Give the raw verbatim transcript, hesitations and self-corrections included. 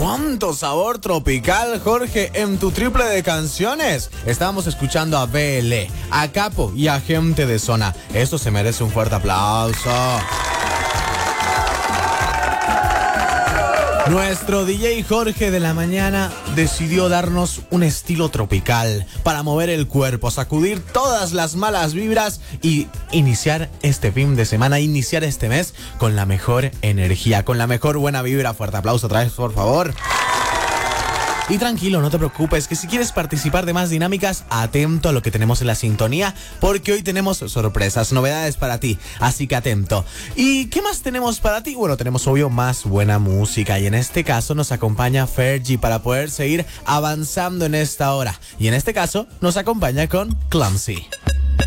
¿Cuánto sabor tropical, Jorge, en tu triple de canciones? Estábamos escuchando a B L, a Capo y a Gente de Zona. Esto se merece un fuerte aplauso. Nuestro D J Jorge de la mañana decidió darnos un estilo tropical para mover el cuerpo, sacudir todas las malas vibras y iniciar este fin de semana, iniciar este mes con la mejor energía, con la mejor buena vibra. Fuerte aplauso otra vez, por favor. Y tranquilo, no te preocupes, que si quieres participar de más dinámicas, atento a lo que tenemos en la sintonía, porque hoy tenemos sorpresas, novedades para ti, así que atento. ¿Y qué más tenemos para ti? Bueno, tenemos obvio más buena música, y en este caso nos acompaña Fergie para poder seguir avanzando en esta hora. Y en este caso nos acompaña con Clumsy.